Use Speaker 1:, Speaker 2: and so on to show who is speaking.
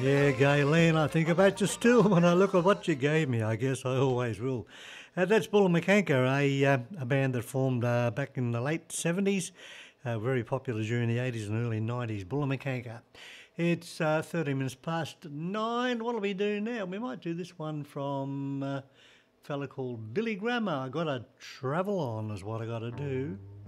Speaker 1: Yeah, Gayleen, I think about you still when I look at what you gave me. I guess I always will. That's Bullamakanka, a band that formed back in the late 70s, very popular during the 80s and early 90s. Bullamakanka. It's 30 minutes past 9. What do we do now? We might do this one from a fella called Billy Grammer. I got to travel on, is what I got to do.